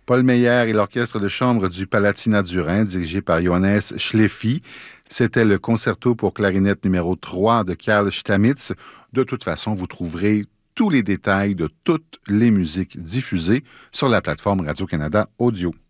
Paul Meyer et l'orchestre de chambre du Palatinat du Rhin, dirigé par Johannes Schleffi. C'était le concerto pour clarinette numéro 3 de Carl Stamitz. De toute façon, vous trouverez tous les détails de toutes les musiques diffusées sur la plateforme Radio-Canada Audio.